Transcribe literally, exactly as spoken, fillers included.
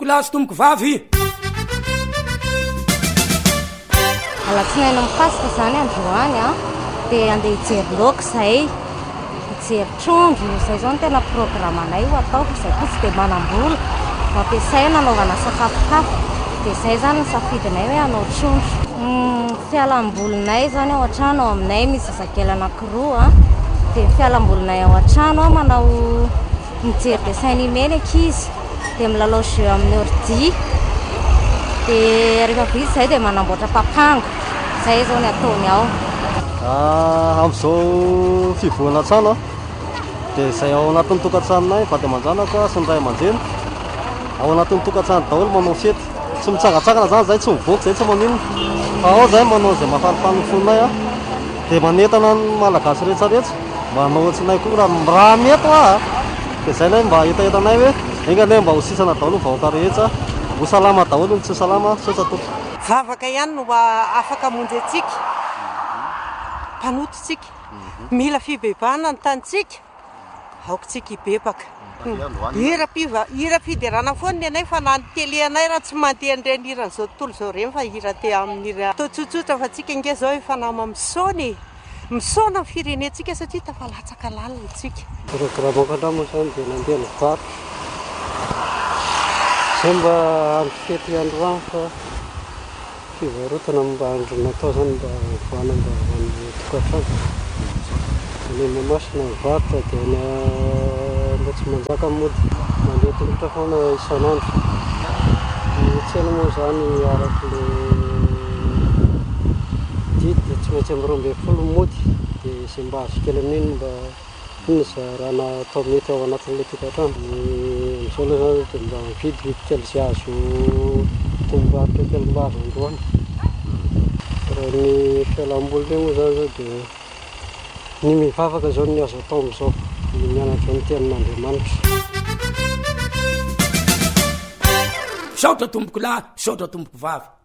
tomboko lahy sy tomboko vavy. Alatsinainy mikasika zany androany a dia andeha hijery laoka zay, hijery trondro izay zao no tena programanay ho atao fa izay kosa dia manam-bola mampiasaina anaovana sakafokafo dia izay zany ny safidinay hoe hanao trondro. Fialam-bolinay zany ao an-trano ao aminay misy zazakely anankiroa a dia fialam-bolinay ao an-trano a manao mijery dessin animé ny ankizy dia milalao jeu amin'ny ordi dia rehefa vita izay dia manamboatra papango. Izay zao ny ataony ao. Amin'izao fivohana trano a dia izay ao anatin'ny tokantranonay vady aman-janaka sy ny ray aman-dreny ao anatin'ny tokantrano daholo manao fety. Tsy mitsangatsangana zany zay, tsy mivoaka zay, tsy maninona fa ao zay manao izay mahafalifaly ny fonay a dia manentana ny malagasy rehetrarehetra mba hanao otsinay koa raha mety a dia izay lay mba etaetanay hoe engane mba ho sisana daholo ny vahoaka rehetra, ho salama daholo ny tsy salama sotsatoto. Vavaka ihany no afaka amonjy antsika, mpanototsika, mila fibebahana ny tanitsika, aokatsika hibebaka. Hira fiderana foana anay fa na ny tele anay raha tsy mandeha an'ireny hiran'izao tontolo izao ireny fa hira te amin'ny atao tsotsotra fa tsika inge zao efa nama misaony misaona ny firenentsika satria tafalatsaka lalina tsika. Programako andramo zany dia nandeha ny vary izay mba andro fety androany fa fivarotana mba andro natao zany mba voana mba amin'ny tokantrano. Ny mamasina mivarotra dia mba tsy manjaka mody mandeha tongotra foana isan'andro. Ny tsena moa zany arak'ilay didy dia tsy maintsy amin'ny roa ambin'ny folo mody dia izay mba azo kely amin'iny mba inona zarana atao mety ao anatin'ilay tokantrano. Amin'izao aloha zany dia mba mividividy kely izay azo tombarotra kely mba azo androany. Raha ny fialam-boly moa zany zao dia ny mivavaka zao ny azo atao amin'izao, ny mianatra ny tenin'Andriamanitra. Saotra tomboko lahy, saotra tomboko vavy.